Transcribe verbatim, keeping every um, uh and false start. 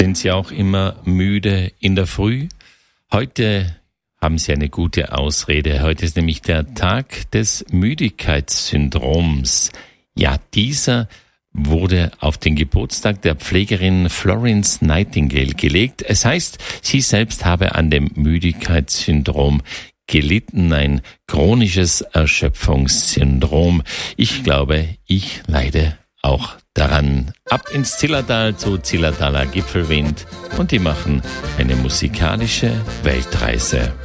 Sind Sie auch immer müde in der Früh? Heute haben Sie eine gute Ausrede. Heute ist nämlich der Tag des Müdigkeitssyndroms. Ja, dieser wurde auf den Geburtstag der Pflegerin Florence Nightingale gelegt. Es heißt, sie selbst habe an dem Müdigkeitssyndrom gelitten, ein chronisches Erschöpfungssyndrom. Ich glaube, ich leide auch daran. Ab ins Zillertal zu Zillertaler Gipfelwind und die machen eine musikalische Weltreise.